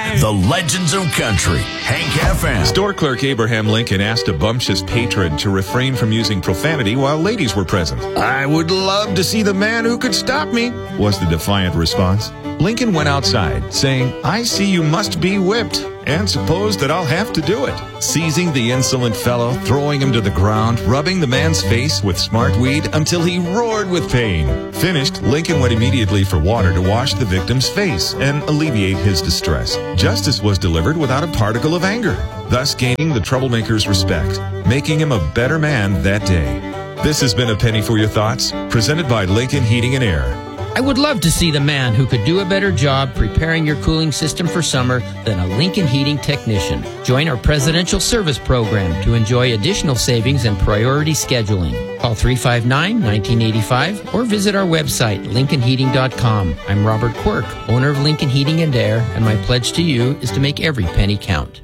The Legends of Country, Hank FM. Store clerk Abraham Lincoln asked a bumptious patron to refrain from using profanity while ladies were present. "I would love to see the man who could stop me," was the defiant response. Lincoln went outside, saying, "I see you must be whipped, and suppose that I'll have to do it." Seizing the insolent fellow, throwing him to the ground, rubbing the man's face with smart weed until he roared with pain. Finished, Lincoln went immediately for water to wash the victim's face and alleviate his distress. Justice was delivered without a particle of anger, thus gaining the troublemaker's respect, making him a better man that day. This has been A Penny for Your Thoughts, presented by Lincoln Heating and Air. I would love to see the man who could do a better job preparing your cooling system for summer than a Lincoln Heating technician. Join our presidential service program to enjoy additional savings and priority scheduling. Call 359-1985 or visit our website, lincolnheating.com. I'm Robert Quirk, owner of Lincoln Heating and Air, and my pledge to you is to make every penny count.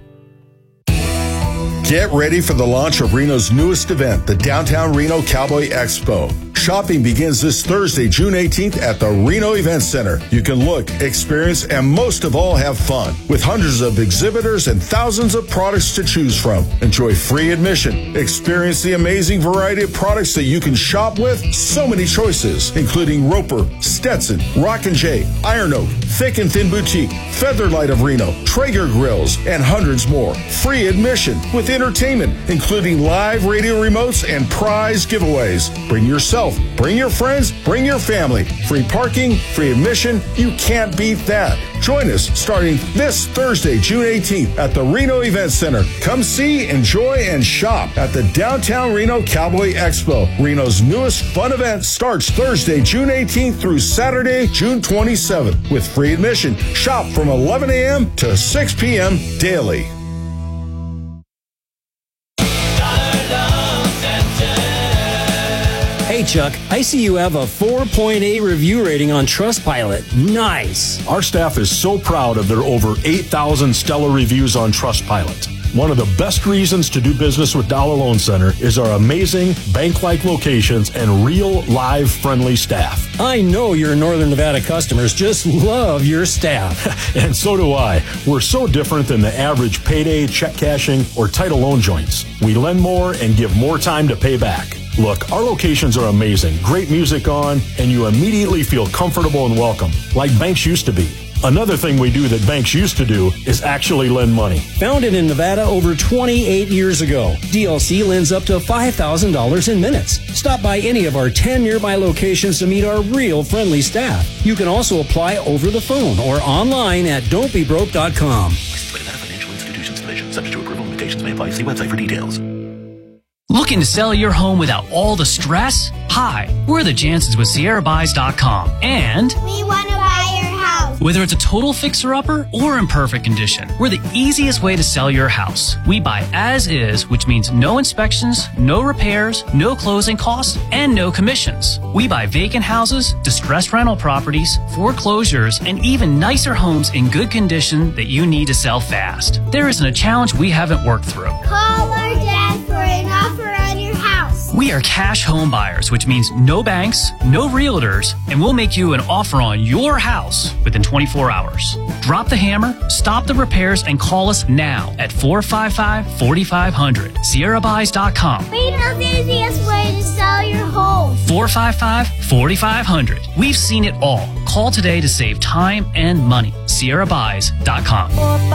Get ready for the launch of Reno's newest event, the Downtown Reno Cowboy Expo. Shopping begins this Thursday, June 18th at the Reno Event Center. You can look, experience, and most of all, have fun. With hundreds of exhibitors and thousands of products to choose from. Enjoy free admission. Experience the amazing variety of products that you can shop with. So many choices, including Roper, Stetson, Rock & J, Iron Oak, Thick and Thin Boutique, Featherlight of Reno, Traeger Grills, and hundreds more. Free admission with entertainment, including live radio remotes and prize giveaways. Bring yourself, bring your friends, bring your family. Free parking, free admission. You can't beat that. Join us starting this Thursday, June 18th at the Reno Event Center. Come see, enjoy, and shop at the Downtown Reno Cowboy Expo. Reno's newest fun event starts Thursday, June 18th through Saturday, June 27th with free admission. Shop from 11 a.m. to 6 p.m. daily. Hey Chuck, I see you have a 4.8 review rating on Trustpilot. Nice. Our staff is so proud of their over 8,000 stellar reviews on Trustpilot. One of the best reasons to do business with Dollar Loan Center is our amazing bank-like locations and real, live, friendly staff. I know your Northern Nevada customers just love your staff. And so do I. We're so different than the average payday, check cashing, or title loan joints. We lend more and give more time to pay back. Look, our locations are amazing, great music on, and you immediately feel comfortable and welcome, like banks used to be. Another thing we do that banks used to do is actually lend money. Founded in Nevada over 28 years ago, DLC lends up to $5,000 in minutes. Stop by any of our 10 nearby locations to meet our real friendly staff. You can also apply over the phone or online at don'tbebroke.com. Licensed by Nevada Financial Institutions Division. Subject to approval, limitations may apply. See website for details. Looking to sell your home without all the stress? Hi, we're the Jansons with SierraBuys.com, and we want to buy your house. Whether it's a total fixer-upper or in perfect condition, we're the easiest way to sell your house. We buy as is, which means no inspections, no repairs, no closing costs, and no commissions. We buy vacant houses, distressed rental properties, foreclosures, and even nicer homes in good condition that you need to sell fast. There isn't a challenge we haven't worked through. Call our dad for an offer on your house. We are cash home buyers, which means no banks, no realtors, and we'll make you an offer on your house within 24 hours. Drop the hammer, stop the repairs, and call us now at 455-4500. SierraBuys.com. Reno's easiest way to sell your home. 455-4500. We've seen it all. Call today to save time and money. SierraBuys.com.